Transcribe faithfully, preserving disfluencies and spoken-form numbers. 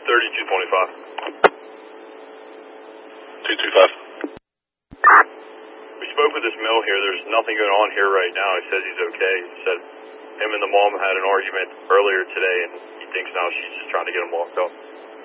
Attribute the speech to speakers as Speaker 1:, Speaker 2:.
Speaker 1: thirty-two twenty-five.
Speaker 2: two two five.
Speaker 1: We spoke with this mill here. There's nothing going on here right now. He says he's okay. He said him and the mom had an argument earlier today, and he thinks now she's just trying to get him locked up.